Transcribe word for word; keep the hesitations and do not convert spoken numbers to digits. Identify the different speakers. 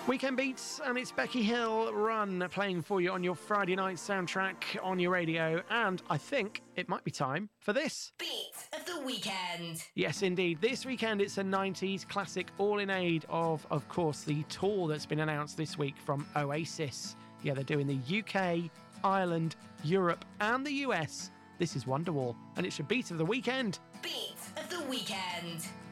Speaker 1: Weekend Beats, and it's Becky Hill Run playing for you on your Friday night soundtrack on your radio. And I think it might be time for this.
Speaker 2: Beat of the Weekend.
Speaker 1: Yes, indeed. This weekend, it's a nineties classic, all in aid of, of course, the tour that's been announced this week from Oasis. Yeah, they're doing the U K, Ireland, Europe, and the U S. This is Wonderwall, and it's your Beat of the Weekend.
Speaker 2: Beat of the Weekend.